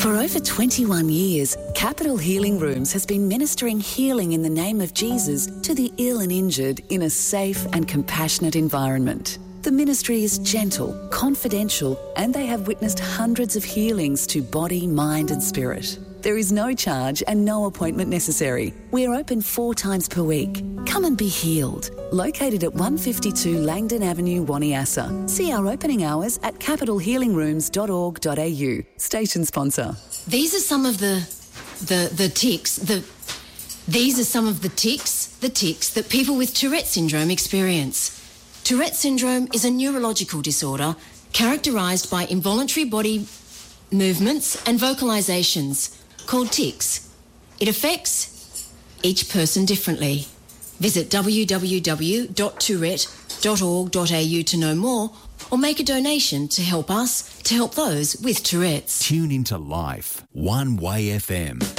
For over 21 years, Capital Healing Rooms has been ministering healing in the name of Jesus to the ill and injured in a safe and compassionate environment. The ministry is gentle, confidential, and they have witnessed hundreds of healings to body, mind and spirit. There is no charge and no appointment necessary. We are open 4 times per week. Come and be healed. Located at 152 Langdon Avenue, Waniassa. See our opening hours at capitalhealingrooms.org.au. Station sponsor. These are some of the tics that people with Tourette syndrome experience. Tourette syndrome is a neurological disorder characterised by involuntary body movements and vocalisations called tics. It affects each person differently. Visit www.tourette.org.au to know more or make a donation to help us to help those with Tourette's. Tune into Life, One Way FM.